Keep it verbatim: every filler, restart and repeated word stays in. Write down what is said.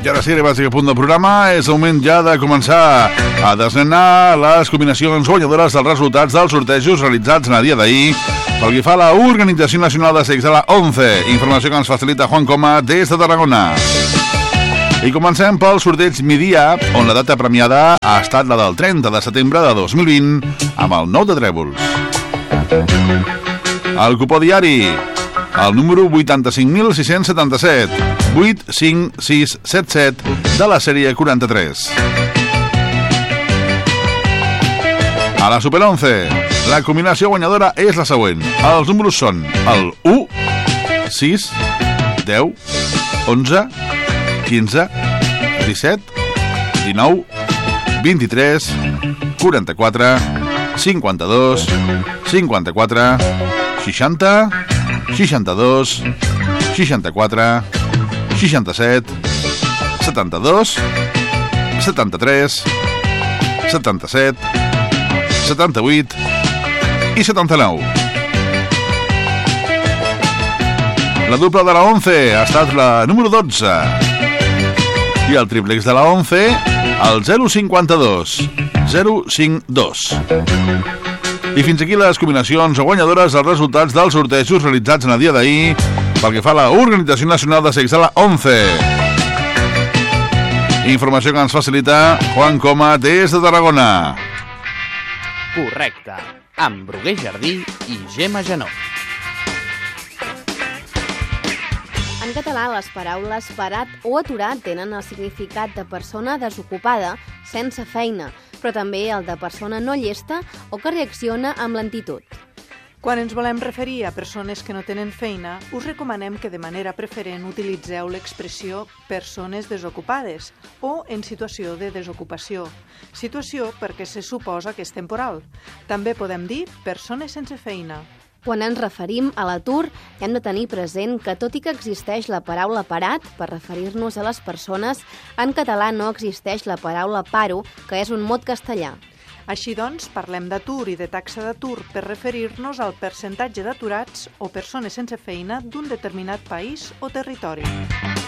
I ara sí, arribats a aquest punt del programa, és el moment ja de començar a desgranar les combinacions guanyadores dels resultats dels sortejos realitzats en el dia d'ahir pel que fa a la Organització Nacional de Sex a la ONCE, informació que ens facilita Juan Coma des de Tarragona. I comencem pel sorteig Midia, on la data premiada ha estat la del trenta de setembre de dos mil vint, amb el nou de trèvols. El cupó diari, el número vuitanta-cinc mil sis-cents setanta-set, vuit cinc sis set set de la sèrie quaranta-tres. A la Super onze, la combinació guanyadora és la següent. Els números són el u, sis, deu, onze, quinze, disset, dinou, vint-i-tres, quaranta-quatre, cinquanta-dos, cinquanta-quatre, seixanta, seixanta-dos, seixanta-quatre, seixanta-set, setanta-dos, setanta-tres, setanta-set, setanta-vuit i setanta-nou. La dupla de la ONCE ha estat la número dotze i el triplex de la ONCE el zero cinquanta-dos, zero cinquanta-dos. I fins aquí les combinacions guanyadores dels resultats dels sortejos realitzats en el dia d'ahir pel que fa a la Organització Nacional de Sex a la ONCE. Informació que ens facilita Juan Coma des de Tarragona. Correcte, amb Bruguer Jardí i Gemma Janó. En català, les paraules parat o aturat tenen el significat de persona desocupada, sense feina, però també el de persona no llesta o que reacciona amb lentitud. Quan ens volem referir a persones que no tenen feina, us recomanem que de manera preferent utilitzeu l'expressió persones desocupades o en situació de desocupació. Situació perquè se suposa que és temporal. També podem dir persones sense feina. Quan ens referim a l'atur, hem de tenir present que tot i que existeix la paraula parat per referir-nos a les persones, en català no existeix la paraula paro, que és un mot castellà. Així doncs, parlem d'atur i de taxa d'atur per referir-nos al percentatge d'aturats o persones sense feina d'un determinat país o territori.